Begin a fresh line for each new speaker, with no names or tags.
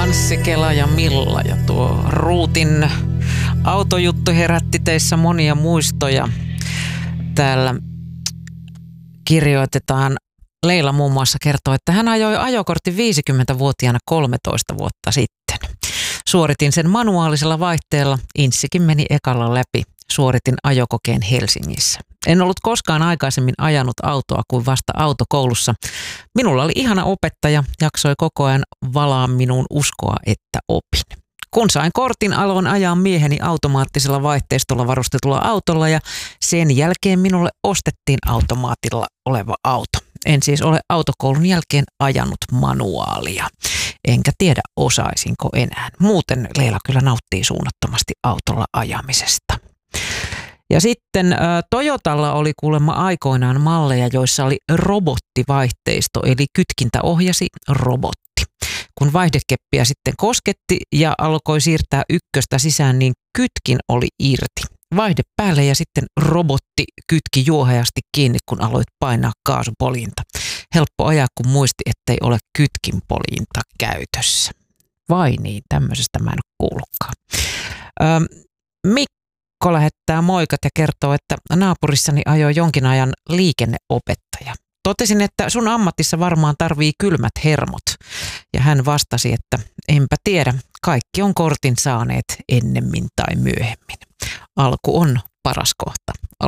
Anssi, Kela ja Milla. Ja tuo Ruutin autojuttu herätti teissä monia muistoja. Täällä kirjoitetaan, Leila muun muassa kertoo, että hän ajoi ajokortin 50-vuotiaana 13 vuotta sitten. Suoritin sen manuaalisella vaihteella, inssikin meni ekalla läpi. Suoritin ajokokeen Helsingissä. En ollut koskaan aikaisemmin ajanut autoa kuin vasta autokoulussa. Minulla oli ihana opettaja, jaksoi koko ajan valaa minuun uskoa, että opin. Kun sain kortin, aloin ajaa mieheni automaattisella vaihteistolla varustetulla autolla ja sen jälkeen minulle ostettiin automaatilla oleva auto. En siis ole autokoulun jälkeen ajanut manuaalia. Enkä tiedä, osaisinko enää. Muuten Leila kyllä nauttii suunnattomasti autolla ajamisesta. Ja sitten Toyotalla oli kuulemma aikoinaan malleja, joissa oli robottivaihteisto, eli kytkintä ohjasi robotti. Kun vaihdekeppiä sitten kosketti ja alkoi siirtää ykköstä sisään, niin kytkin oli irti. Vaihde päälle ja sitten robotti kytki juoheasti kiinni, kun aloit painaa kaasupoljinta. Helppo ajaa, kun muisti, ettei ole kytkinpoljinta käytössä. Vai niin, tämmöisestä mä en ole kuullutkaan. Mikko lähettää moikat ja kertoo, että naapurissani ajoi jonkin ajan liikenneopettaja. Totesin, että sun ammatissa varmaan tarvii kylmät hermot. Ja hän vastasi, että enpä tiedä, kaikki on kortin saaneet ennemmin tai myöhemmin. Alku on paras kohta.